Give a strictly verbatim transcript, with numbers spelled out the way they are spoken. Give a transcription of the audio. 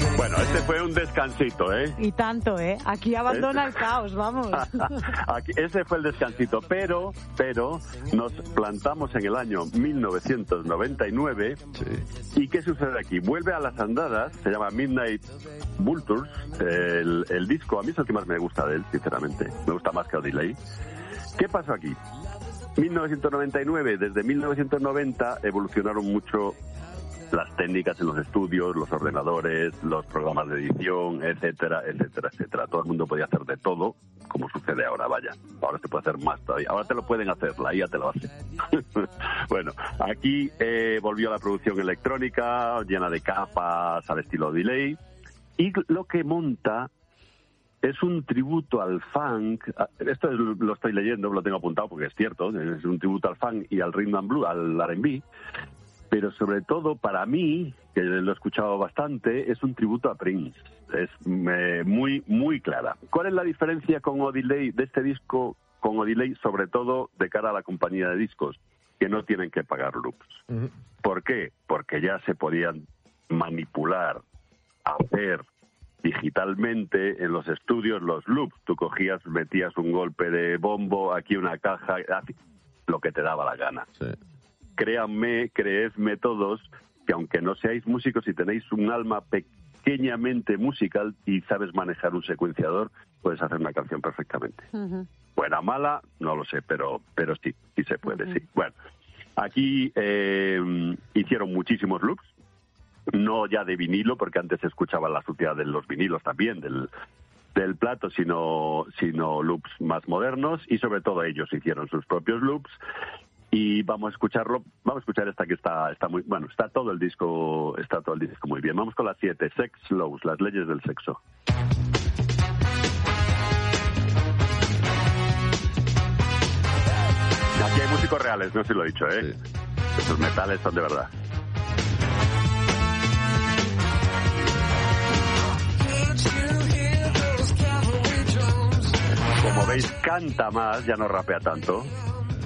Bueno, este fue un descansito, ¿eh? Y tanto, ¿eh? Aquí abandona el caos, vamos. Aquí, ese fue el descansito, pero, pero nos plantamos en el año mil novecientos noventa y nueve. Sí. ¿Y qué sucede aquí? Vuelve a las andadas, se llama Midnight Vultures, el, el disco, a mí es el que más me gusta de él, sinceramente. Me gusta más que Odelay. ¿Qué pasó aquí? mil novecientos noventa y nueve, desde mil novecientos noventa evolucionaron mucho las técnicas en los estudios, los ordenadores, los programas de edición, etcétera, etcétera, etcétera. Todo el mundo podía hacer de todo, como sucede ahora, vaya. Ahora se puede hacer más todavía. Ahora te lo pueden hacer, la I A te lo hace. Bueno, aquí eh, volvió la producción electrónica, llena de capas, al estilo delay. Y lo que monta es un tributo al funk. Esto es, lo estoy leyendo, lo tengo apuntado porque es cierto. Es un tributo al funk y al rhythm and blues, al R and B. Pero sobre todo, para mí, que lo he escuchado bastante, es un tributo a Prince. Es eh, muy, muy clara. ¿Cuál es la diferencia con Odelay, de este disco con Odelay, sobre todo de cara a la compañía de discos? Que no tienen que pagar loops. Uh-huh. ¿Por qué? Porque ya se podían manipular, hacer digitalmente en los estudios los loops. Tú cogías, metías un golpe de bombo, aquí una caja, lo que te daba la gana. Sí. Créanme, creedme todos, que aunque no seáis músicos y tenéis un alma pequeñamente musical y sabes manejar un secuenciador, puedes hacer una canción perfectamente. Uh-huh. Buena, mala, no lo sé, pero pero sí, sí se puede, uh-huh. sí. Bueno, aquí eh, hicieron muchísimos loops, no ya de vinilo, porque antes se escuchaba la suciedad de los vinilos también, del del plato, sino, sino loops más modernos, y sobre todo ellos hicieron sus propios loops. Y vamos a escucharlo, vamos a escuchar esta que está está muy, bueno, está todo el disco, está todo el disco muy bien. Vamos con las siete, Sex Laws, las leyes del sexo. Aquí hay músicos reales, no sé si lo he dicho, ¿eh? Sí. Esos metales son de verdad. Como veis, canta más, ya no rapea tanto.